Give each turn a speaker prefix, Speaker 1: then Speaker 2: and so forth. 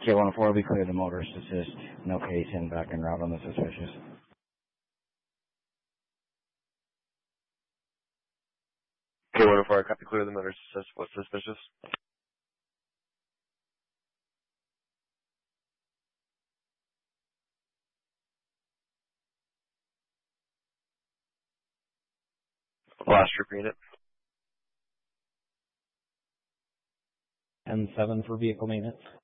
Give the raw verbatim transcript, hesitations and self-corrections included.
Speaker 1: K one oh four will be clear the motorist assist. No case in back en route on the suspicious.
Speaker 2: K one oh four, copy clear the motorist assist. What's suspicious? Last repeat it.
Speaker 3: ten seven for vehicle maintenance.